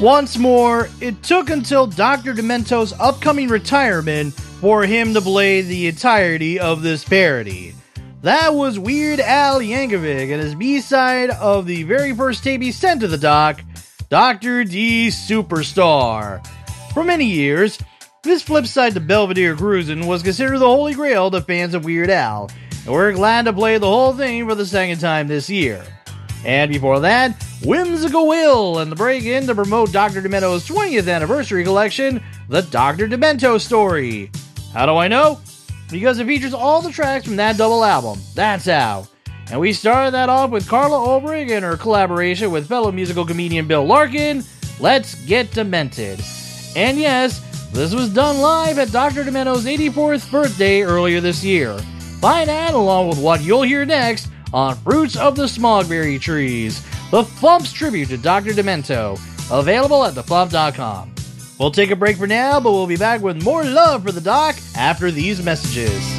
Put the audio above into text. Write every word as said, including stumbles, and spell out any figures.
Once more, it took until Doctor Demento's upcoming retirement for him to play the entirety of this parody. That was Weird Al Yankovic and his B-side of the very first tape he sent to the doc, Doctor D Superstar. For many years, this flip side to Belvedere Cruisin' was considered the holy grail to fans of Weird Al, and we're glad to play the whole thing for the second time this year. And before that, Whimsical Will and the break-in to promote Doctor Demento's twentieth anniversary collection, The Doctor Demento Story. How do I know? Because it features all the tracks from that double album. That's how. And we started that off with Carla Ulbrich and her collaboration with fellow musical comedian Bill Larkin, Let's Get Demented. And yes, this was done live at Doctor Demento's eighty-fourth birthday earlier this year. Find that along with what you'll hear next on Fruits of the Smogberry Trees, the Flumps tribute to Doctor Demento, available at the flump dot com. We'll take a break for now, but we'll be back with more love for the doc after these messages.